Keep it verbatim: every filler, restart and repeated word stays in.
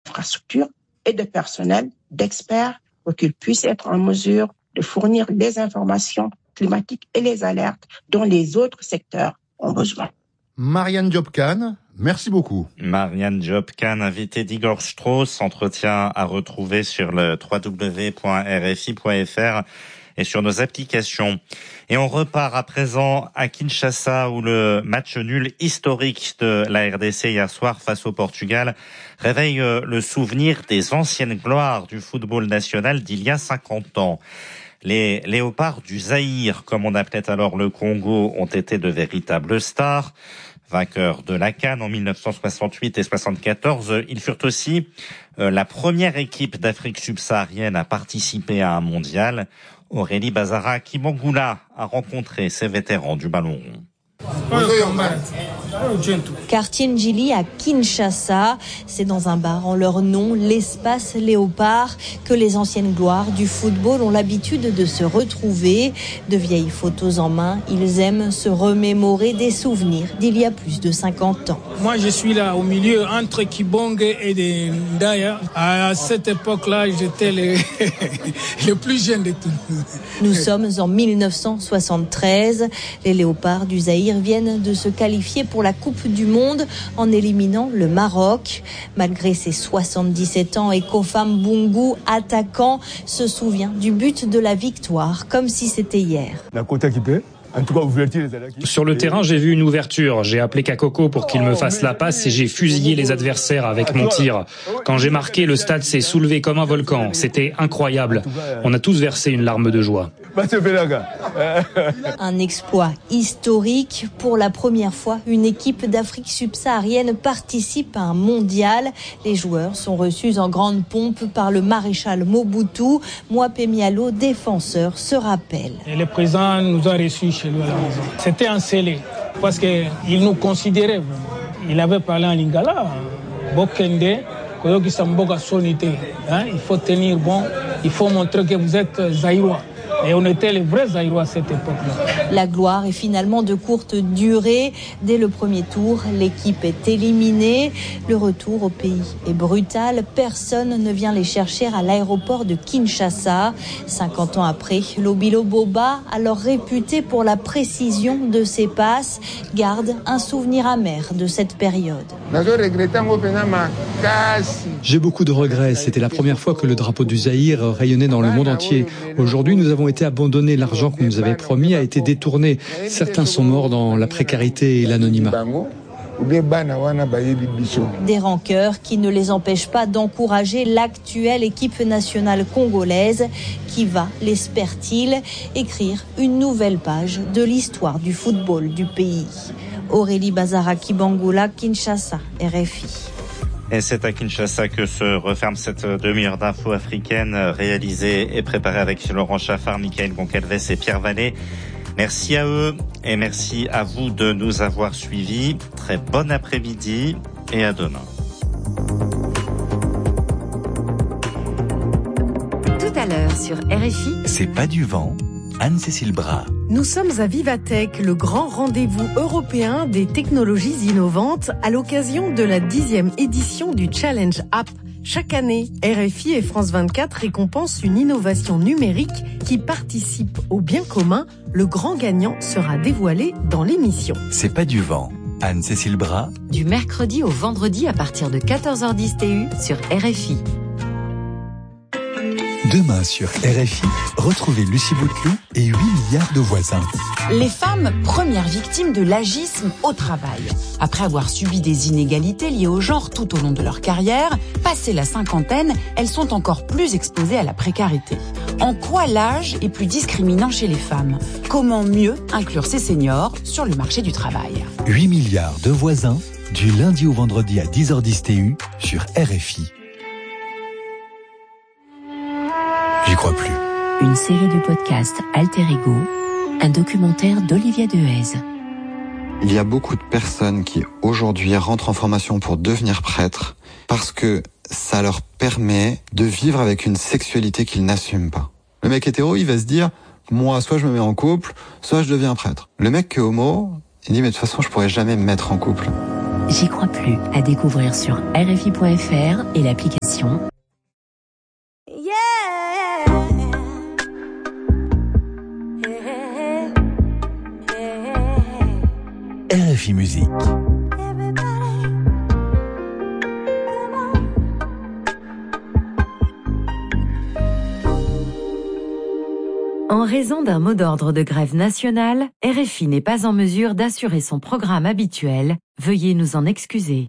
d'infrastructures et de personnel, d'experts, pour qu'ils puissent être en mesure de fournir les informations climatiques et les alertes dont les autres secteurs ont besoin. Marianne Diop-Kahn, merci beaucoup. Marianne Diop-Kahn, invitée d'Igor Strauss, entretien à retrouver sur le w w w point r f i point f r et sur nos applications. Et on repart à présent à Kinshasa où le match nul historique de la R D C hier soir face au Portugal réveille le souvenir des anciennes gloires du football national d'il y a cinquante ans. Les léopards du Zaïre, comme on appelait alors le Congo, ont été de véritables stars. Vainqueurs de la CAN en mille neuf cent soixante-huit et soixante-quatorze, ils furent aussi euh, la première équipe d'Afrique subsaharienne à participer à un mondial. Aurélie Bazara Kibangula a rencontré ces vétérans du ballon rond. Quartier Njili à Kinshasa, c'est dans un bar en leur nom, l'espace Léopard, que les anciennes gloires du football ont l'habitude de se retrouver. De vieilles photos en main, ils aiment se remémorer des souvenirs d'il y a plus de cinquante ans. Moi, je suis là au milieu entre Kibong et Ndaya. À cette époque-là, j'étais le, le plus jeune de tous. Nous sommes en mille neuf cent soixante-treize. Les Léopards du Zaïre viennent de se qualifier pour la Coupe du Monde en éliminant le Maroc. Malgré ses soixante-dix-sept ans, Ekofam Bungu, attaquant, se souvient du but de la victoire comme si c'était hier. Sur le terrain, j'ai vu une ouverture. J'ai appelé Kakoko pour qu'il me fasse la passe et j'ai fusillé les adversaires avec mon tir. Quand j'ai marqué, le stade s'est soulevé comme un volcan. C'était incroyable. On a tous versé une larme de joie. Un exploit historique. Pour la première fois, une équipe d'Afrique subsaharienne participe à un mondial. Les joueurs sont reçus en grande pompe par le maréchal Mobutu. Mwape Mialo, défenseur, se rappelle. Et le président nous a reçus chez lui à la maison. C'était un scellé parce qu'il nous considérait. Il avait parlé en lingala. Bokende, Koyoki Samboga Sonité. Il faut tenir bon, il faut montrer que vous êtes Zaïrois. Et on était les vrais Zaïrois à cette époque-là. La gloire est finalement de courte durée. Dès le premier tour, l'équipe est éliminée. Le retour au pays est brutal. Personne ne vient les chercher à l'aéroport de Kinshasa. cinquante ans après, Lobilo Boba, alors réputé pour la précision de ses passes, garde un souvenir amer de cette période. J'ai beaucoup de regrets. C'était la première fois que le drapeau du Zaïre rayonnait dans le monde entier. Aujourd'hui, nous avons été abandonnés. L'argent qu'on nous avait promis a été détourné. Certains sont morts dans la précarité et l'anonymat. Des rancœurs qui ne les empêchent pas d'encourager l'actuelle équipe nationale congolaise qui va, l'espère-t-il, écrire une nouvelle page de l'histoire du football du pays. Aurélie Bazara Kibangula, Kinshasa, R F I. Et c'est à Kinshasa que se referme cette demi-heure d'infos africaine réalisée et préparée avec Laurent Chaffard, Michael Goncalves et Pierre Vallée. Merci à eux et merci à vous de nous avoir suivis. Très bon après-midi et à demain. Tout à l'heure sur R F I. C'est pas du vent. Anne-Cécile Bras. Nous sommes à Vivatech, le grand rendez-vous européen des technologies innovantes à l'occasion de la dixième édition du Challenge App. Chaque année, R F I et France vingt-quatre récompensent une innovation numérique qui participe au bien commun. Le grand gagnant sera dévoilé dans l'émission. C'est pas du vent. Anne-Cécile Bras. Du mercredi au vendredi à partir de quatorze heures dix T U sur R F I. Demain sur R F I, retrouvez Lucie Bouteloup et huit milliards de voisins. Les femmes, premières victimes de l'agisme au travail. Après avoir subi des inégalités liées au genre tout au long de leur carrière, passé la cinquantaine, elles sont encore plus exposées à la précarité. En quoi l'âge est plus discriminant chez les femmes ? Comment mieux inclure ces seniors sur le marché du travail ? huit milliards de voisins, du lundi au vendredi à dix heures dix T U sur R F I. J'y crois plus. Une série de podcasts Alter Ego, un documentaire d'Olivia Dehaze. Il y a beaucoup de personnes qui aujourd'hui rentrent en formation pour devenir prêtres parce que ça leur permet de vivre avec une sexualité qu'ils n'assument pas. Le mec hétéro, il va se dire, moi, soit je me mets en couple, soit je deviens prêtre. Le mec qui est homo, il dit, mais de toute façon, je pourrais jamais me mettre en couple. J'y crois plus. À découvrir sur R F I point F R et l'application émission. R F I Musique. En raison d'un mot d'ordre de grève nationale, R F I n'est pas en mesure d'assurer son programme habituel. Veuillez nous en excuser.